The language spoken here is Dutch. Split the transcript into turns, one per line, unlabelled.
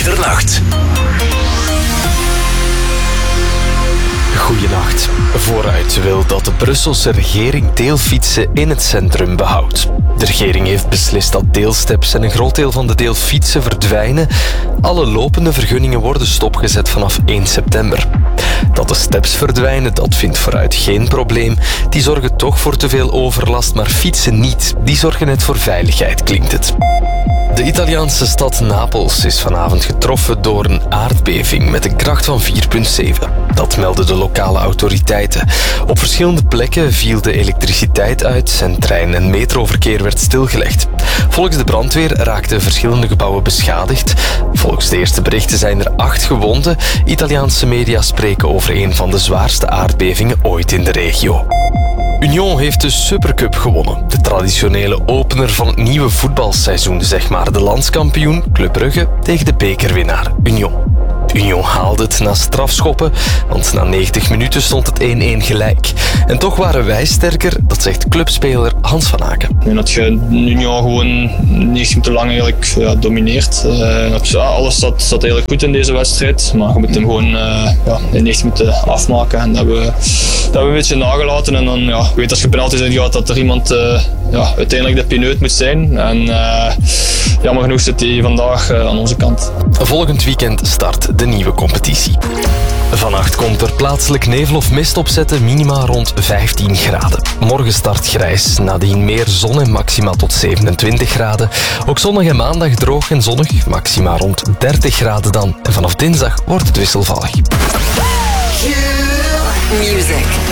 Middernacht. Goedenacht. Vooruit wil dat de Brusselse regering deelfietsen in het centrum behoudt. De regering heeft beslist dat deelsteps en een groot deel van de deelfietsen verdwijnen. Alle lopende vergunningen worden stopgezet vanaf 1 september. Dat de steps verdwijnen, dat vindt Vooruit geen probleem. Die zorgen toch voor te veel overlast, maar fietsen niet. Die zorgen net voor veiligheid, klinkt het. De Italiaanse stad Napels is vanavond getroffen door een aardbeving met een kracht van 4,7. Dat melden de lokale autoriteiten. Op verschillende plekken viel de elektriciteit uit en trein- en metroverkeer werd stilgelegd. Volgens de brandweer raakten verschillende gebouwen beschadigd. Volgens de eerste berichten zijn er 8 gewonden. Italiaanse media spreken over een van de zwaarste aardbevingen ooit in de regio. Union heeft de Supercup gewonnen. De traditionele opener van het nieuwe voetbalseizoen, zeg maar. De landskampioen, Club Brugge, tegen de bekerwinnaar, Union. Union haalde het na strafschoppen, want na 90 minuten stond het 1-1 gelijk. En toch waren wij sterker, dat zegt clubspeler Hans van Aken.
Ik denk dat je Union gewoon 90 minuten lang eigenlijk domineert. Alles zat eigenlijk goed in deze wedstrijd, maar je moet hem gewoon in 90 minuten afmaken. En dat hebben we een beetje nagelaten. En dan, je weet als je penalties ingaat dat er iemand uiteindelijk de pineut moet zijn. En jammer genoeg zit hij vandaag aan onze kant.
Volgend weekend start de nieuwe competitie. Vannacht komt er plaatselijk nevel of mist opzetten, minima rond 15 graden. Morgen start grijs, nadien meer zon en maxima tot 27 graden. Ook zondag en maandag droog en zonnig, maxima rond 30 graden dan. En vanaf dinsdag wordt het wisselvallig.
Music.